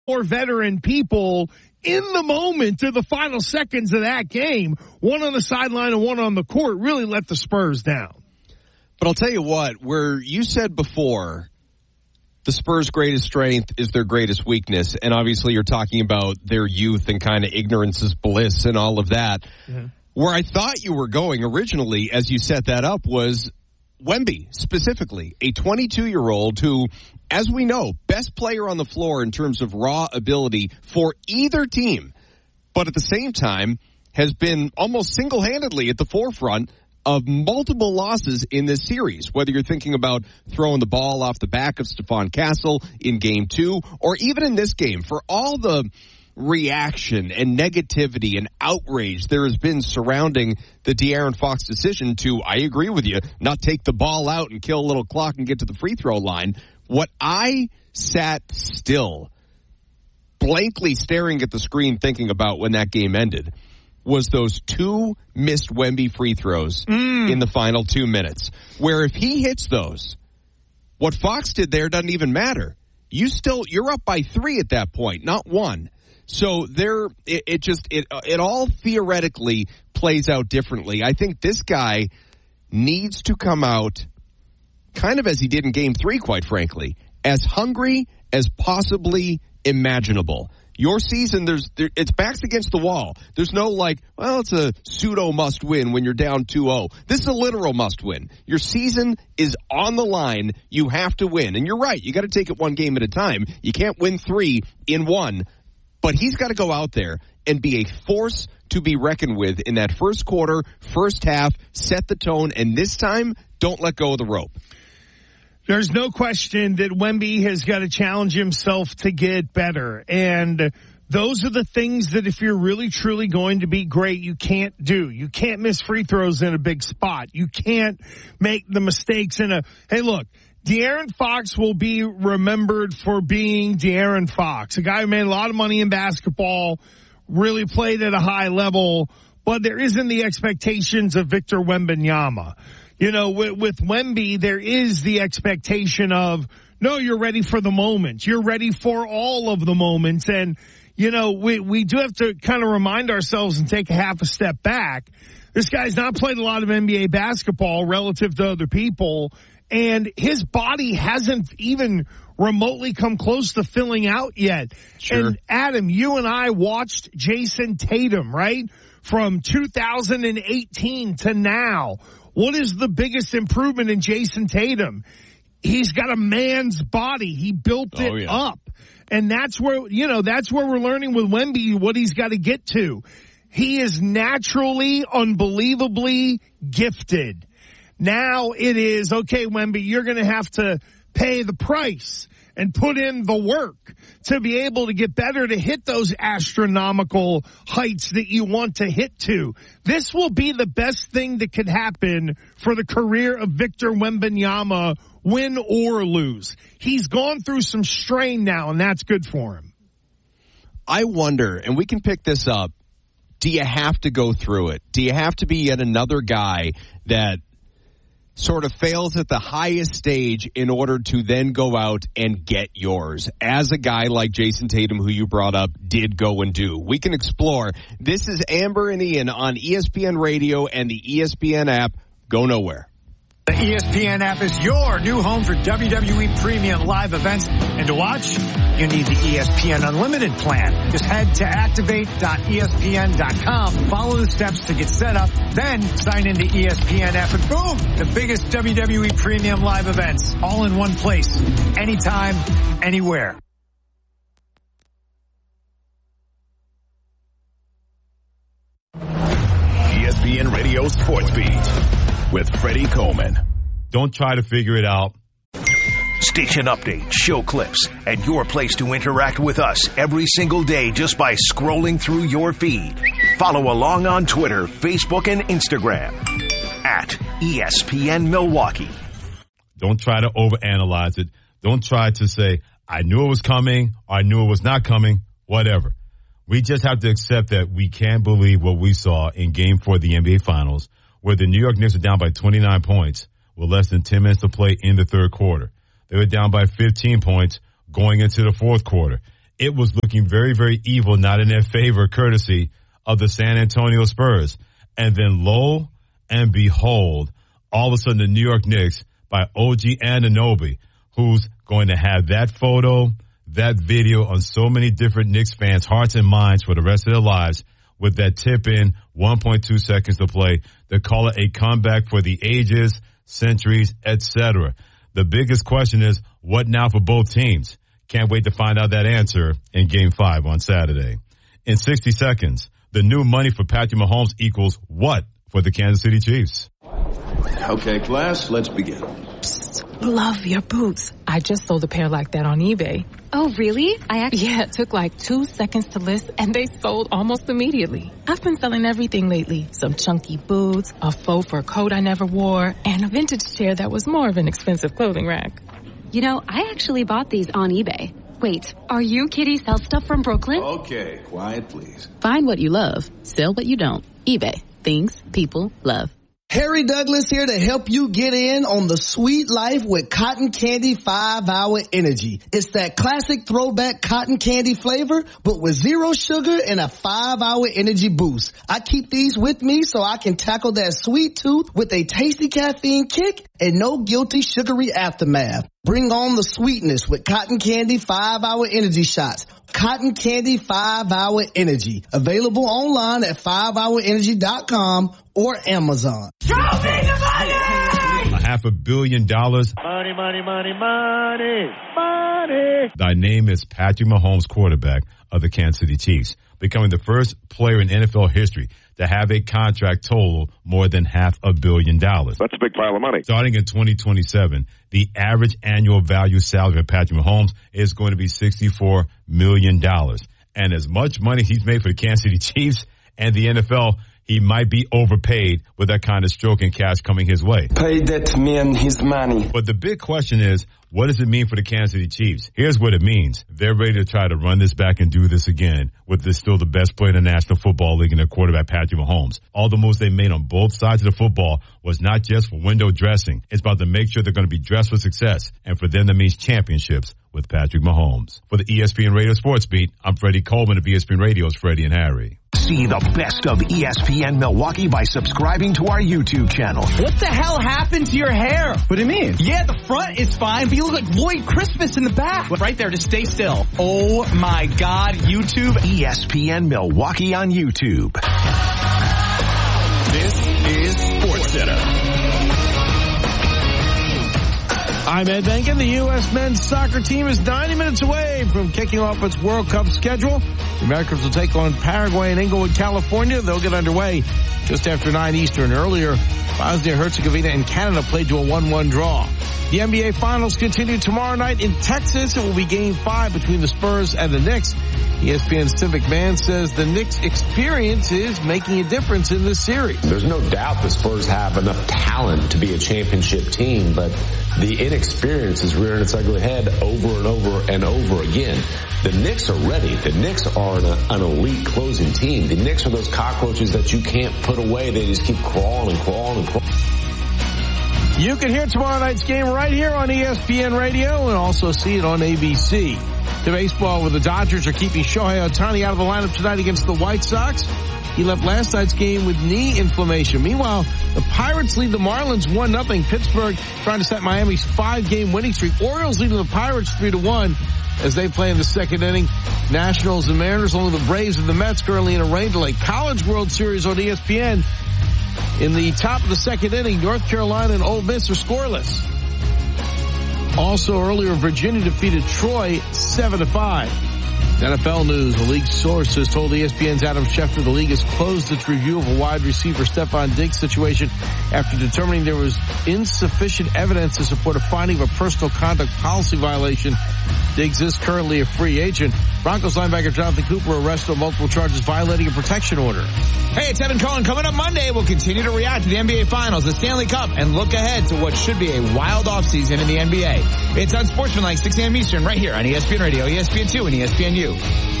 more veteran people in the moment to the final seconds of that game, one on the sideline and one on the court, really let the Spurs down. But I'll tell you what, where you said before the Spurs' greatest strength is their greatest weakness, and obviously you're talking about their youth and kind of ignorance is bliss and all of that. Mm-hmm. Where I thought you were going originally as you set that up was Wemby, specifically, a 22-year-old who, as we know, best player on the floor in terms of raw ability for either team, but at the same time has been almost single-handedly at the forefront of multiple losses in this series, whether you're thinking about throwing the ball off the back of Stephon Castle in Game 2, or even in this game, for all the reaction and negativity and outrage there has been surrounding the De'Aaron Fox decision to, I agree with you, not take the ball out and kill a little clock and get to the free throw line. What I sat still, blankly staring at the screen thinking about when that game ended, was those two missed Wemby free throws in the final 2 minutes, where if he hits those, what Fox did there doesn't even matter. You're up by 3 at that point, not 1. So it all theoretically plays out differently. I think this guy needs to come out kind of as he did in Game 3, quite frankly, as hungry as possibly imaginable. Your season, it's backs against the wall. There's no it's a pseudo must win when you're down 2-0. This is a literal must win. Your season is on the line. You have to win. And you're right. You got to take it one game at a time. You can't win 3 in 1. But he's got to go out there and be a force to be reckoned with in that first quarter, first half, set the tone, and this time, don't let go of the rope. There's no question that Wemby has got to challenge himself to get better. And those are the things that if you're really, truly going to be great, you can't do. You can't miss free throws in a big spot. You can't make the mistakes hey, look, De'Aaron Fox will be remembered for being De'Aaron Fox, a guy who made a lot of money in basketball, really played at a high level, but there isn't the expectations of Victor Wembanyama. You know, with Wemby, there is the expectation of, no, you're ready for the moment. You're ready for all of the moments. And, you know, we do have to kind of remind ourselves and take a half a step back. This guy's not played a lot of NBA basketball relative to other people, and his body hasn't even remotely come close to filling out yet. Sure. And Adam, you and I watched Jason Tatum, right? From 2018 to now. What is the biggest improvement in Jason Tatum? He's got a man's body. He built it up. And that's where we're learning with Wemby what he's got to get to. He is naturally, unbelievably gifted. Now it is, okay, Wemby, you're going to have to pay the price and put in the work to be able to get better, to hit those astronomical heights that you want to hit to. This will be the best thing that could happen for the career of Victor Wembanyama, win or lose. He's gone through some strain now, and that's good for him. I wonder, and we can pick this up, do you have to go through it? Do you have to be yet another guy that sort of fails at the highest stage in order to then go out and get yours, as a guy like Jason Tatum, who you brought up, did go and do? We can explore. This is Amber and Ian on ESPN Radio and the ESPN app. Go nowhere. The ESPN app is your new home for WWE premium live events. And to watch, you need the ESPN Unlimited plan. Just head to activate.espn.com, follow the steps to get set up, then sign into ESPN app, and boom, the biggest WWE premium live events, all in one place, anytime, anywhere. ESPN Radio Sports Beat with Freddie Coleman. Don't try to figure it out. Station updates, show clips, and your place to interact with us every single day just by scrolling through your feed. Follow along on Twitter, Facebook, and Instagram at ESPN Milwaukee. Don't try to overanalyze it. Don't try to say, I knew it was coming, or I knew it was not coming, whatever. We just have to accept that we can't believe what we saw in Game 4 of the NBA Finals, where the New York Knicks are down by 29 points with less than 10 minutes to play in the third quarter. They were down by 15 points going into the fourth quarter. it was looking very, very evil, not in their favor, courtesy of the San Antonio Spurs. And then lo and behold, all of a sudden the New York Knicks by OG Anunoby, who's going to have that photo, that video on so many different Knicks fans' hearts and minds for the rest of their lives, with that tip in, 1.2 seconds to play. They call it a comeback for the ages, centuries, etc. The biggest question is, what now for both teams? Can't wait to find out that answer in Game 5 on Saturday. In 60 seconds, the new money for Patrick Mahomes equals what for the Kansas City Chiefs? Okay, class, let's begin. Psst, love your boots. I just sold a pair like that on eBay. Oh, really? Yeah, it took like 2 seconds to list, and they sold almost immediately. I've been selling everything lately. Some chunky boots, a faux fur coat I never wore, and a vintage chair that was more of an expensive clothing rack. You know, I actually bought these on eBay. Wait, are you Kitty Sell Stuff from Brooklyn? Okay, quiet, please. Find what you love. Sell what you don't. eBay. Things people love. Harry Douglas here to help you get in on the sweet life with Cotton Candy 5-Hour Energy. It's that classic throwback cotton candy flavor, but with 0 sugar and a 5-hour energy boost. I keep these with me so I can tackle that sweet tooth with a tasty caffeine kick and no guilty sugary aftermath. Bring on the sweetness with Cotton Candy 5-Hour Energy Shots. Cotton Candy 5-Hour Energy. Available online at 5hourenergy.com or Amazon. Show me the money! $500 million. Money, money, money, money, money. Thy name is Patrick Mahomes, quarterback of the Kansas City Chiefs, becoming the first player in NFL history to have a contract total more than $500 million. That's a big pile of money. Starting in 2027, the average annual value salary of Patrick Mahomes is going to be $64 million. And as much money he's made for the Kansas City Chiefs and the NFL, he might be overpaid with that kind of stroke in cash coming his way. Pay that man his money. But the big question is, what does it mean for the Kansas City Chiefs? Here's what it means. They're ready to try to run this back and do this again with this still the best player in the National Football League and their quarterback, Patrick Mahomes. All the moves they made on both sides of the football was not just for window dressing. It's about to make sure they're going to be dressed for success. And for them, that means championships with Patrick Mahomes. For the ESPN Radio Sports Beat, I'm Freddie Coleman of ESPN Radio's Freddie and Harry. See the best of ESPN Milwaukee by subscribing to our YouTube channel. What the hell happened to your hair? What do you mean? Yeah, the front is fine, but you look like Lloyd Christmas in the back. Right there, just stay still. Oh my God, YouTube. ESPN Milwaukee on YouTube. This is SportsCenter. I'm Ed Benkin. The U.S. men's soccer team is 90 minutes away from kicking off its World Cup schedule. The Americans will take on Paraguay in Inglewood, California. They'll get underway just after 9 Eastern. Earlier, Bosnia-Herzegovina and Canada played to a 1-1 draw. The NBA Finals continue tomorrow night in Texas. It will be Game 5 between the Spurs and the Knicks. ESPN's Tim McMahon says the Knicks' experience is making a difference in this series. There's no doubt the Spurs have enough talent to be a championship team, but the inexperience is rearing its ugly head over and over and over again. The Knicks are ready. The Knicks are an elite closing team. The Knicks are those cockroaches that you can't put away. They just keep crawling and crawling and crawling. You can hear tomorrow night's game right here on ESPN Radio and also see it on ABC. To baseball, where the Dodgers are keeping Shohei Ohtani out of the lineup tonight against the White Sox. He left last night's game with knee inflammation. Meanwhile, the Pirates lead the Marlins 1-0. Pittsburgh trying to set Miami's 5-game winning streak. Orioles leading the Pirates 3-1 as they play in the second inning. Nationals and Mariners, only the Braves and the Mets currently in a rain delay. College World Series on ESPN. In the top of the second inning, North Carolina and Ole Miss are scoreless. Also earlier, Virginia defeated Troy 7-5. NFL news, the league sources told ESPN's Adam Schefter the league has closed its review of a wide receiver Stephon Diggs situation after determining there was insufficient evidence to support a finding of a personal conduct policy violation. Diggs is currently a free agent. Broncos linebacker Jonathan Cooper arrested on multiple charges violating a protection order. Hey, it's Evan Cohen. Coming up Monday, we'll continue to react to the NBA Finals, the Stanley Cup, and look ahead to what should be a wild offseason in the NBA. It's on Sportsmanlike, 6 a.m. Eastern, right here on ESPN Radio, ESPN2, and ESPNU.